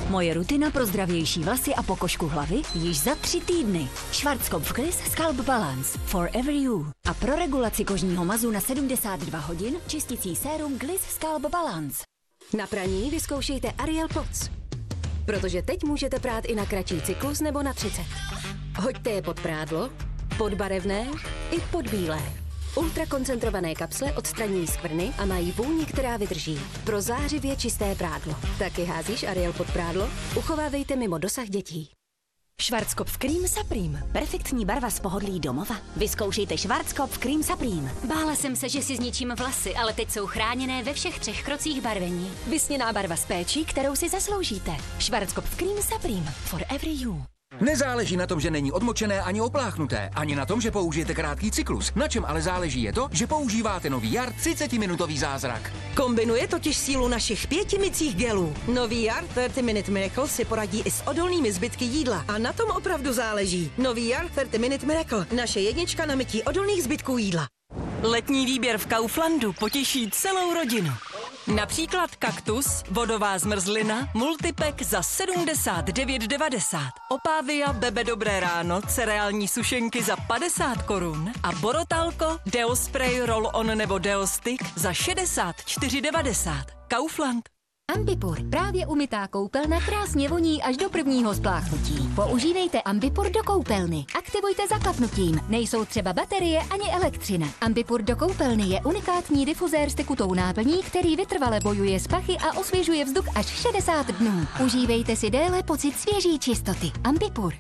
Moje rutina pro zdravější vlasy a pokožku hlavy již za 3 týdny. Schwarzkopf Gliss Scalp Balance Forever You. A pro regulaci kožního mazu na 72 hodin čisticí sérum Gliss Scalp Balance. Na praní vyzkoušejte Ariel Pods. Protože teď můžete prát i na kratší cyklus nebo na 30. Hoďte je pod prádlo, pod barevné i pod bílé. Ultrakoncentrované kapsle odstraní skvrny a mají vůni, která vydrží. Pro zářivě čisté prádlo. Taky házíš Ariel pod prádlo? Uchovávejte mimo dosah dětí. Schwarzkopf Cream Supreme. Perfektní barva z pohodlí domova. Vyzkoušejte Schwarzkopf Cream Supreme. Bála jsem se, že si zničím vlasy, ale teď jsou chráněné ve všech 3 krocích barvení. Vysněná barva s péčí, kterou si zasloužíte. Schwarzkopf Cream Supreme. Forever You. Nezáleží na tom, že není odmočené ani opláchnuté, ani na tom, že použijete krátký cyklus. Na čem ale záleží je to, že používáte nový Jar 30-minutový zázrak. Kombinuje totiž sílu našich 5 mycích gelů. Nový Jar 30 Minute Miracle si poradí i s odolnými zbytky jídla. A na tom opravdu záleží. Nový Jar 30 Minute Miracle. Naše jednička na mytí odolných zbytků jídla. Letní výběr v Kauflandu potěší celou rodinu. Například kaktus, vodová zmrzlina, multipack za 79,90. Opávia Bebe Dobré ráno, cereální sušenky za 50 korun a Borotalko, Deospray, Roll-on nebo Deostick za 64,90. Kaufland. Ambipur, právě umytá koupelna krásně voní až do prvního spláchnutí. Používejte Ambipur do koupelny. Aktivujte zaklapnutím. Nejsou třeba baterie ani elektřina. Ambipur do koupelny je unikátní difuzér s tekutou náplní, který vytrvale bojuje s pachy a osvěžuje vzduch až 60 dnů. Užívejte si déle pocit svěží čistoty. Ambipur.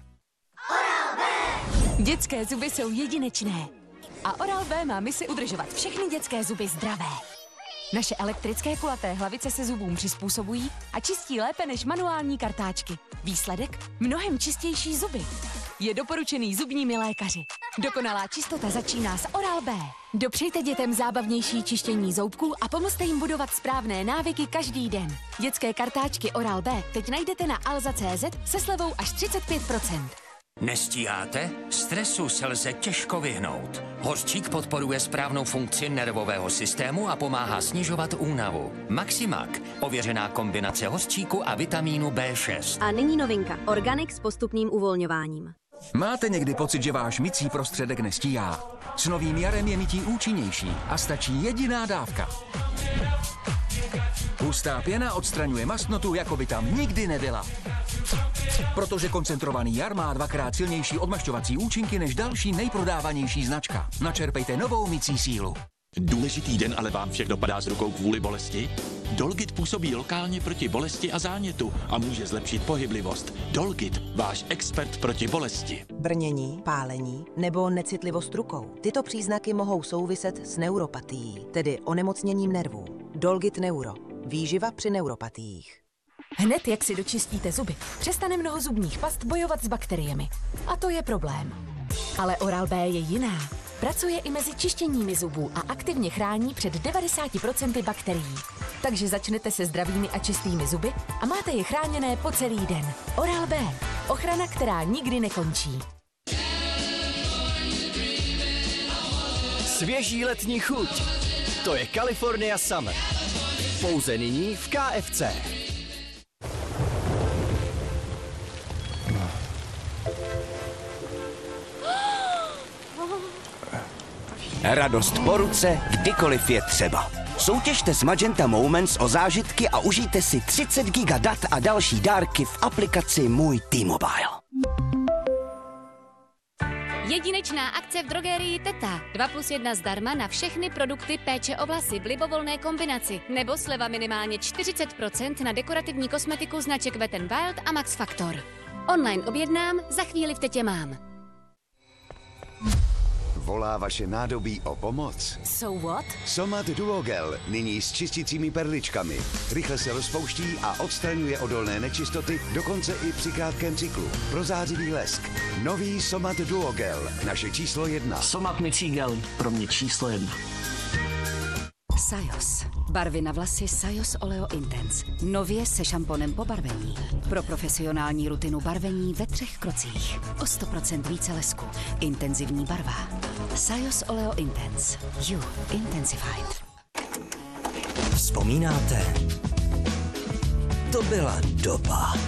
Dětské zuby jsou jedinečné. A Oral-B má misi udržovat všechny dětské zuby zdravé. Naše elektrické kulaté hlavice se zubům přizpůsobují a čistí lépe než manuální kartáčky. Výsledek? Mnohem čistější zuby. Je doporučený zubními lékaři. Dokonalá čistota začíná s Oral-B. Dopřejte dětem zábavnější čištění zoubků a pomozte jim budovat správné návyky každý den. Dětské kartáčky Oral-B teď najdete na alza.cz se slevou až 35%. Nestíháte? Stresu se lze těžko vyhnout. Hořčík podporuje správnou funkci nervového systému a pomáhá snižovat únavu. Maximak, ověřená kombinace hořčíku a vitamínu B6. A nyní novinka. Organic s postupným uvolňováním. Máte někdy pocit, že váš mycí prostředek nestíhá? S novým Jarem je mytí účinnější a stačí jediná dávka. Hustá pěna odstraňuje mastnotu, jako by tam nikdy nebyla. Protože koncentrovaný Jar má 2krát silnější odmašťovací účinky než další nejprodávanější značka. Načerpejte novou mycí sílu. Důležitý den ale vám všech dopadá z rukou kvůli bolesti? Dolgit působí lokálně proti bolesti a zánětu a může zlepšit pohyblivost. Dolgit, váš expert proti bolesti. Brnění, pálení nebo necitlivost rukou. Tyto příznaky mohou souviset s neuropatií, tedy onemocněním nervů. Dolgit Neuro. Výživa při neuropatiích. Hned jak si dočistíte zuby, přestane mnoho zubních past bojovat s bakteriemi. A to je problém. Ale Oral-B je jiná. Pracuje i mezi čištěními zubů a aktivně chrání před 90% bakterií. Takže začnete se zdravými a čistými zuby a máte je chráněné po celý den. Oral-B. Ochrana, která nikdy nekončí. Svěží letní chuť. To je California Summer. Pouze nyní v KFC. Radost po ruce, kdykoliv je třeba. Soutěžte s Magenta Moments o zážitky a užijte si 30 giga dat a další dárky v aplikaci Můj T-Mobile. Jedinečná akce v drogerii Teta. 2+1 zdarma na všechny produkty péče o vlasy v libovolné kombinaci. Nebo sleva minimálně 40% na dekorativní kosmetiku značek Wet n Wild a Max Factor. Online objednám, za chvíli v Tetě mám. Volá vaše nádobí o pomoc? So what? Somat Duogel, nyní s čistícími perličkami. Rychle se rozpouští a odstraňuje odolné nečistoty, dokonce i při krátkém cyklu. Pro zářivý lesk. Nový Somat Duogel, naše číslo 1. Somat mycí gel, pro mě číslo 1. Sajos. Barvy na vlasy Sajos Oleo Intense. Nově se šamponem po barvení. Pro profesionální rutinu barvení ve 3 krocích. O 100% více lesku. Intenzivní barva. Sajos Oleo Intense. You Intensified. Vzpomínáte? To byla doba.